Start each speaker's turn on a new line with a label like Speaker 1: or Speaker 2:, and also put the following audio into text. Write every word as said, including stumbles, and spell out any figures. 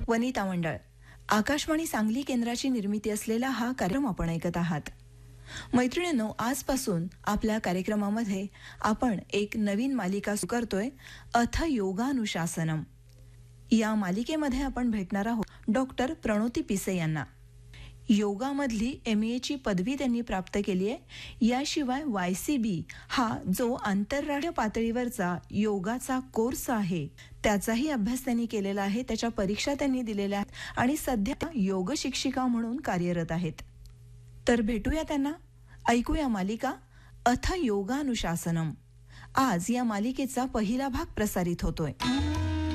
Speaker 1: वनिता मंडळ आकाशवाणी सांगली केंद्राची निर्मिती असलेला हा कार्यक्रम आपण ऐकत आहात. मैत्रिणींनो, आजपासून आपल्या कार्यक्रमामध्ये आपण एक नवीन मालिका सुरू करतोय, अथ योगानुशासनम. या मालिकेमध्ये आपण भेटणार आहोत डॉक्टर प्रणोती पिसे यांना. योगामधली एम एची पदवी त्यांनी प्राप्त केली आहे. याशिवाय वाय सी बी हा जो आंतरराष्ट्रीय पातळीवरचा योगाचा कोर्स आहे त्याचाही अभ्यास त्यांनी केलेला आहे. त्याच्या परीक्षा त्यांनी दिलेल्या आहेत आणि सध्या योग शिक्षिका म्हणून कार्यरत आहेत. तर भेटूया त्यांना, ऐकूया मालिका अथ योगानुशासनम. आज या मालिकेचा पहिला भाग प्रसारित होतोय.